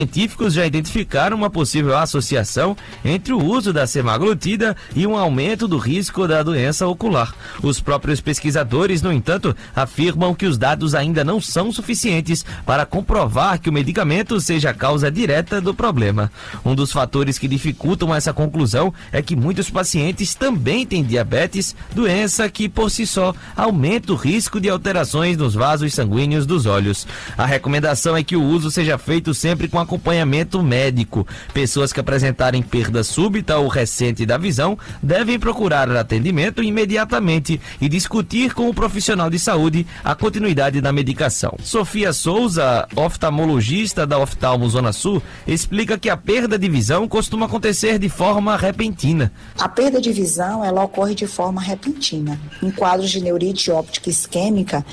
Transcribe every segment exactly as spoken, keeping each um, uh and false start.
Científicos já identificaram uma possível associação entre o uso da semaglutida e um aumento do risco da doença ocular. Os próprios pesquisadores, no entanto, afirmam que os dados ainda não são suficientes para comprovar que o medicamento seja a causa direta do problema. Um dos fatores que dificultam essa conclusão é que muitos pacientes também têm diabetes, doença que por si só aumenta o risco de alterações nos vasos sanguíneos dos olhos. A recomendação é que o uso seja feito sempre com acompanhamento médico. Pessoas que apresentarem perda súbita ou recente da visão devem procurar atendimento imediatamente e discutir com o profissional de saúde a continuidade da medicação. Sofia Souza, oftalmologista da Oftalmo Zona Sul, explica que a perda de visão costuma acontecer de forma repentina. A perda de visão, ela ocorre de forma repentina. Em quadros de neurite óptica isquêmica,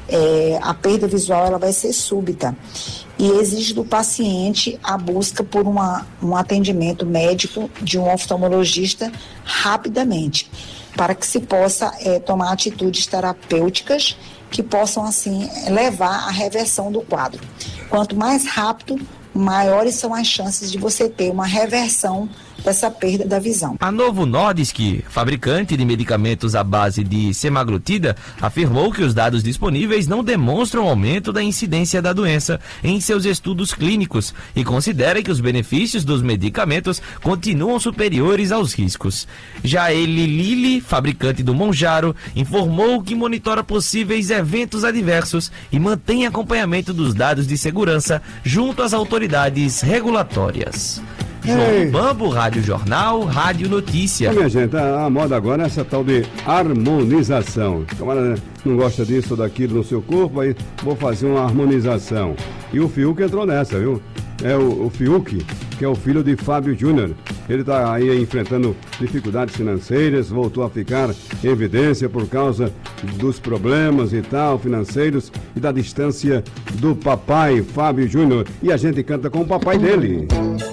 é, a perda visual ela vai ser súbita e exige do paciente a busca por uma, um atendimento médico de um oftalmologista rapidamente, para que se possa é, tomar atitudes terapêuticas que possam, assim, levar à reversão do quadro. Quanto mais rápido, maiores são as chances de você ter uma reversão dessa perda da visão. A Novo Nordisk, fabricante de medicamentos à base de semaglutida, afirmou que os dados disponíveis não demonstram aumento da incidência da doença em seus estudos clínicos e considera que os benefícios dos medicamentos continuam superiores aos riscos. Já Eli Lilly, fabricante do Monjaro, informou que monitora possíveis eventos adversos e mantém acompanhamento dos dados de segurança junto às autoridades regulatórias. João Bambo, Rádio Jornal, Rádio Notícia. Minha gente, a, a moda agora é essa tal de harmonização. O camarada não gosta disso ou daquilo no seu corpo, aí vou fazer uma harmonização. E o Fiuk entrou nessa, viu? É o, o Fiuk, que é o filho de Fábio Júnior. Ele está aí enfrentando dificuldades financeiras, voltou a ficar em evidência por causa dos problemas e tal, financeiros, e da distância do papai, Fábio Júnior. E a gente canta com o papai dele.